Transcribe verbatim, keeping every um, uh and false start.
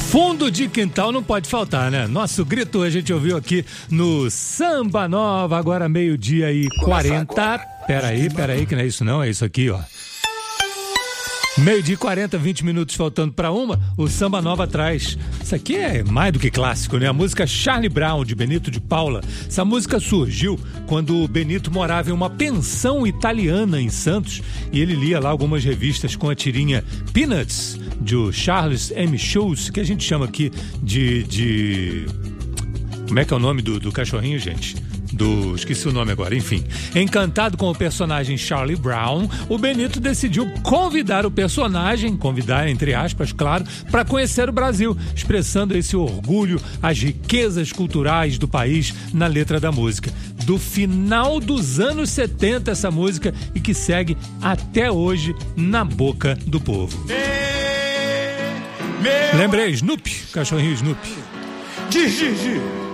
Fundo de quintal não pode faltar, né? Nosso grito a gente ouviu aqui no Samba Nova, agora meio-dia e quarenta. Peraí, peraí, que não é isso não, é isso aqui, ó. Meio-dia e quarenta, vinte minutos faltando para uma, o Samba Nova traz. Isso aqui é mais do que clássico, né? A música Charlie Brown, de Benito de Paula. Essa música surgiu quando o Benito morava em uma pensão italiana em Santos e ele lia lá algumas revistas com a tirinha Peanuts, de Charles M. Schulz, que a gente chama aqui de... de... Como é que é o nome do, do cachorrinho, gente? Do... Esqueci o nome agora, enfim. Encantado com o personagem Charlie Brown, o Benito decidiu convidar o personagem, convidar entre aspas, claro, para conhecer o Brasil, expressando esse orgulho, as riquezas culturais do país na letra da música. Do final dos anos setenta essa música e que segue até hoje na boca do povo. Lembrei, Snoopy, cachorrinho Snoopy. Gigi, Gigi.